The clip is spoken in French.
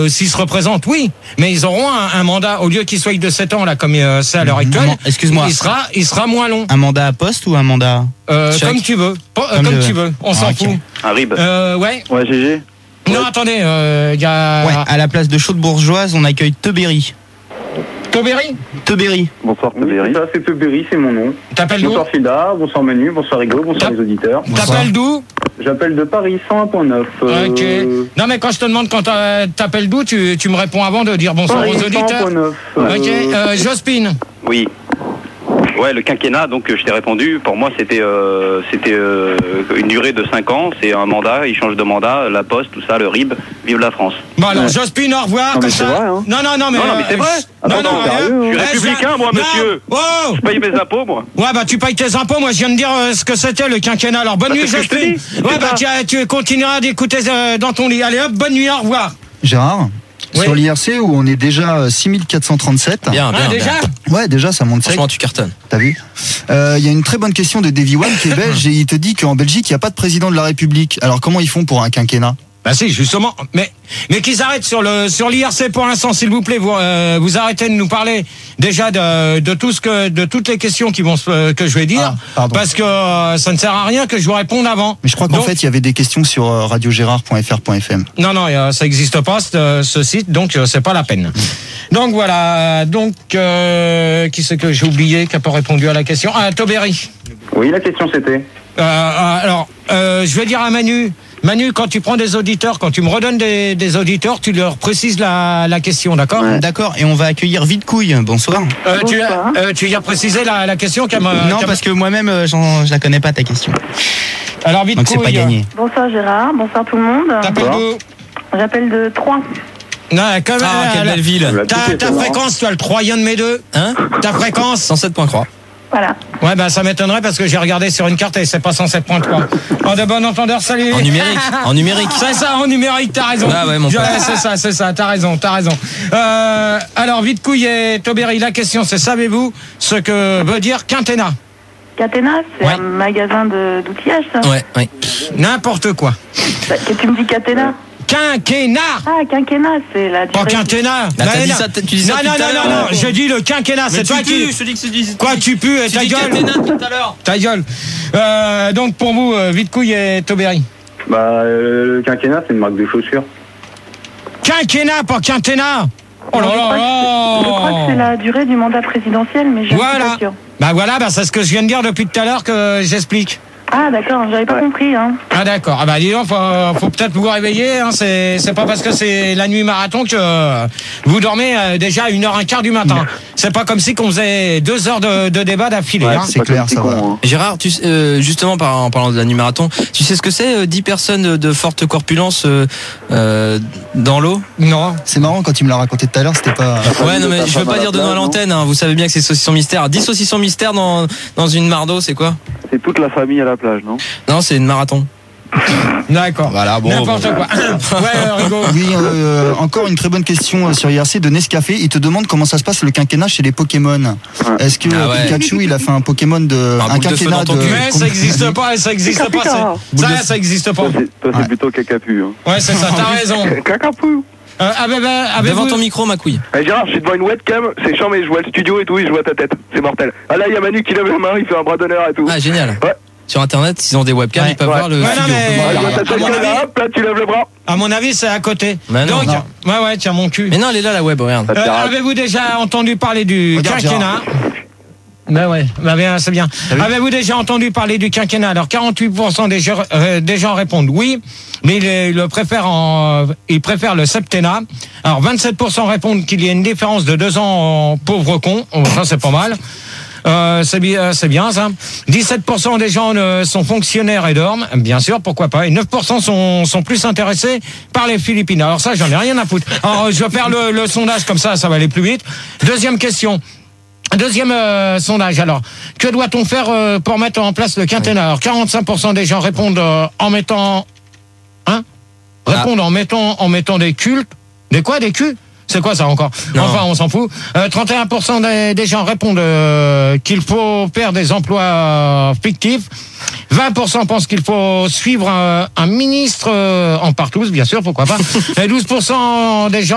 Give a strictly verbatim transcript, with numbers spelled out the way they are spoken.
euh, s'ils se représentent, oui, mais ils auront un, un mandat, au lieu qu'il soit de sept ans, là, comme euh, c'est à l'heure actuelle, Non, excuse-moi. il sera, il sera moins long. Un mandat à poste ou un mandat Euh, Chèque. comme tu veux, Po- euh, Comme comme le- tu veux, on Ah, s'en ok. fout. Un rib. Euh, ouais. Ouais, G G. Non, Ouais. attendez, il euh, y a Ouais, à la place de Chaude-Bourgeoise, on accueille Teuberry. Tauberry. Teuberry. Bonsoir, Oui, c'est ça, c'est Teuberry, c'est mon nom. T'appelles d'où? Bonsoir Fida, bonsoir Manu, bonsoir Rigo, bonsoir T'as- les auditeurs. T'appelles d'où? J'appelle de Paris cent un point neuf. Euh, Ok. Non, mais quand je te demande quand t'a- t'appelles d'où, tu, tu me réponds avant de dire bonsoir Paris aux cent un auditeurs. point neuf. Ok, euh, Jospin. Oui. Ouais, le quinquennat, donc euh, je t'ai répondu. Pour moi, c'était euh, c'était euh, une durée de cinq ans. C'est un mandat, il change de mandat, la poste, tout ça, le R I B. Vive la France. Bon, alors, Ouais. Jospin, au revoir. Non, mais comme c'est ça. vrai, hein. Non, non, non, mais. Non, non, mais c'est euh, vrai. je- Non, Attends, non, sérieux, rien. hein. Je suis Eh, républicain, viens- moi, non. monsieur. Oh Je paye mes impôts, moi. Ouais, bah, tu payes tes impôts. Moi, je viens de dire euh, ce que c'était le quinquennat. Alors, bonne Bah, nuit, c'est ce que je te Jospin. dis. Ouais, C'est bah, ça. tu, tu continueras d'écouter euh, dans ton lit. Allez, hop, bonne nuit, au revoir. Gérard, Oui. sur l'I R C où on est déjà six mille quatre cent trente-sept. Bien, bien, Ah, déjà bien. Ouais, déjà ça monte sec, Franchement, tu cartonnes. t'as vu. Euh, Il y a une très bonne question de Davy One qui est belge et il te dit qu'en Belgique il n'y a pas de président de la République. Alors comment ils font pour un quinquennat? Bah si, justement. Mais mais qu'ils arrêtent sur le sur l'I R C pour l'instant, s'il vous plaît. Vous euh, vous arrêtez de nous parler déjà de de tout ce que de toutes les questions qui vont se- que je vais dire, Ah, pardon. parce que euh, ça ne sert à rien que je vous réponde avant. Mais je crois qu'en Donc, fait il y avait des questions sur euh, radio gérard point f r point f m. non non, euh, ça n'existe pas ce, ce site, donc euh, c'est pas la peine. Donc voilà. Donc euh, qui c'est que j'ai oublié qui a pas répondu à la question? Ah, Tauberry. Oui, la question c'était. Euh, euh, alors, euh, je vais dire à Manu. Manu, quand tu prends des auditeurs, quand tu me redonnes des, des auditeurs, tu leur précises la, la question, d'accord? Ouais. D'accord, et on va accueillir Vite Couille. Bonsoir. Euh, tu, Bonsoir. euh, tu y as précisé la, la question qu'elle m'a. non, qu'elle parce m'a- que moi-même, euh, j'en- je la connais pas ta question. Alors, vite, Donc c'est pas couille, gagné. Bonsoir Gérard, bonsoir tout le monde. T'appelles d'où? J'appelle de Troyes. Non, comme, Ah, euh, quelle la- belle ville. La Ta, piquée, ta c'est marrant. fréquence, tu as le troyen de mes deux. Hein Ta fréquence? cent sept point trois. Voilà. Ouais, bah ça m'étonnerait parce que j'ai regardé sur une carte et c'est pas cent sept point trois. En de bon entendeur, salut. En numérique. En numérique. C'est ça, en numérique, t'as raison. Ah ouais, mon pote. c'est ça, c'est ça, t'as raison, t'as raison. Euh, alors, vite couille et Tauberry, la question c'est, savez-vous ce que veut dire quinquennat? Catena, c'est Ouais. un magasin de- d'outillage, ça. Ouais, ouais. N'importe quoi. Bah, que tu me dis Catena? Quinquennat. Ah, quinquennat, c'est la Pas durée. quinquennat. Bah, t'as Non, dit non. ça, tu dis ça non, depuis non, tout à non, l'heure. non, non, j'ai dit le quinquennat, c'est toi qui... je te dis que c'est dit. Quoi, tu pues, et ta gueule. tout à l'heure. Ta gueule. Euh, donc pour vous, euh, vite couille et Tauberry. Bah, euh, le quinquennat, c'est une marque de chaussures. Quinquennat, pas quinquennat. Oh là je, crois que c'est- je crois que c'est là là. la durée du mandat présidentiel, mais je suis Voilà. pas sûre. Bah voilà, bah c'est ce que je viens de dire depuis tout à l'heure que j'explique. Ah, d'accord, j'avais pas Ouais. compris. Hein. Ah d'accord. Ah bah dis donc, faut, faut peut-être vous réveiller. Hein. C'est c'est pas parce que c'est la nuit marathon que euh, vous dormez euh, déjà à une heure un quart du matin. C'est pas comme si qu'on faisait deux heures de, de débat d'affilée. Ouais, hein. c'est pas clair, comme petit ça con, va. hein. Gérard, tu, sais, euh, justement par, en parlant de la nuit marathon, tu sais ce que c'est euh, dix personnes de forte corpulence euh, euh, dans l'eau? Non. C'est marrant quand tu me l'as raconté tout à l'heure, c'était pas. Ouais, non mais je veux pas dire de nom à l'antenne, hein, vous savez bien que c'est saucisson mystère. dix saucissons mystère dans, dans une mardo, c'est quoi? C'est toute la famille à la plage, non? Non, c'est une marathon. D'accord. Voilà, bon. N'importe bon. quoi. Ouais, euh, Rigo. Oui, euh, encore une très bonne question euh, sur I R C de Nescafé. Il te demande comment ça se passe le quinquennat chez les Pokémon. Est-ce que Ah euh, ouais. Pikachu il a fait un Pokémon de Un un boule de feu quinquennat dans ton de. cul. Mais ça existe pas, ça existe pas. c'est- Ça, ça existe pas. Toi, c'est toi, c'est Ouais. plutôt cacapu. Hein. Ouais, c'est ça, t'as raison. Cacapu. Euh, avez- avez- Devant avez-vous- ton micro, ma couille. Hey Gérard, je suis devant une webcam, c'est chiant, mais je vois le studio et tout, et je vois ta tête. C'est mortel. Ah là, il y a Manu qui lève la main, il fait un bras d'honneur et tout. Ah, génial. Ouais. Sur internet, s'ils ont des webcams, Ouais. ils peuvent Ouais. voir le Ouais, non, studio. mais- Ah, je vois ta à tête mon là, avis- hop, là, tu lèves le bras. À mon avis, c'est à côté. Bah non, Donc, non. ouais, ouais, tiens mon cul. Mais non, elle est là, la web, regarde. Ça te Euh, rate. avez-vous déjà entendu parler du Regarde, quinquennat? Ben ouais, ben bien, c'est bien. Avez-vous déjà entendu parler du quinquennat? Alors, quarante-huit pour cent des gens, euh, des gens répondent oui, mais ils le préfèrent en, ils préfèrent le septennat. Alors, vingt-sept pour cent répondent qu'il y a une différence de deux ans en pauvre con. Oh, ça, c'est pas mal. Euh, c'est bien, c'est bien ça. dix-sept pour cent des gens euh, sont fonctionnaires et dorment, bien sûr, pourquoi pas. Et neuf pour cent sont, sont plus intéressés par les Philippines. Alors ça, j'en ai rien à foutre. Alors, je vais faire le, le sondage comme ça, ça va aller plus vite. Deuxième question. Deuxième euh, sondage. Alors, que doit-on faire euh, pour mettre en place le quinquennat? Alors, quarante-cinq pour cent des gens répondent euh, en mettant, hein, répondent en mettant, en mettant des cultes, des quoi, des culs? C'est quoi ça encore? Non. Enfin, on s'en fout. Euh, trente et un pour cent des, des gens répondent euh, qu'il faut faire des emplois euh, fictifs. vingt pour cent pensent qu'il faut suivre un, un ministre euh, en partouze, bien sûr, pourquoi pas. Et douze pour cent des gens